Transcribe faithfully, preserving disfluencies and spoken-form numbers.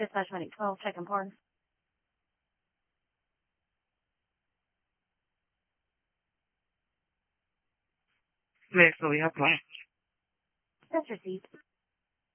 Dispatch Medic twelve, checking parts. Next, so we have one. That's received.